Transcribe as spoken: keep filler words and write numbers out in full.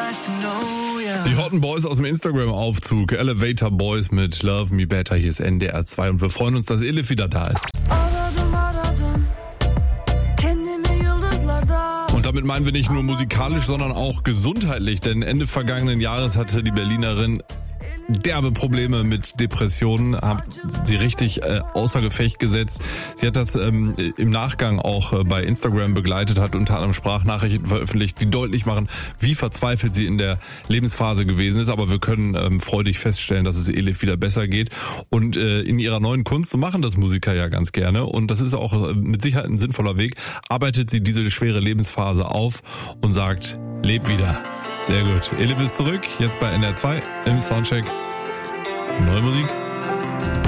Die Hotten Boys aus dem Instagram-Aufzug, Elevator Boys mit Love Me Better, hier ist N D R zwei und wir freuen uns, dass Elif wieder da ist. Und damit meinen wir nicht nur musikalisch, sondern auch gesundheitlich, denn Ende vergangenen Jahres hatte die Berlinerin derbe Probleme mit Depressionen, haben sie richtig äh, außer Gefecht gesetzt. Sie hat das ähm, im Nachgang auch äh, bei Instagram begleitet, hat unter anderem Sprachnachrichten veröffentlicht, die deutlich machen, wie verzweifelt sie in der Lebensphase gewesen ist. Aber wir können ähm, freudig feststellen, dass es Elif wieder besser geht. Und äh, in ihrer neuen Kunst, so machen das Musiker ja ganz gerne, und das ist auch äh, mit Sicherheit ein sinnvoller Weg, arbeitet sie diese schwere Lebensphase auf und sagt, leb wieder. Sehr gut. Elif ist zurück, jetzt bei N D R zwei im Soundcheck. Neue Musik.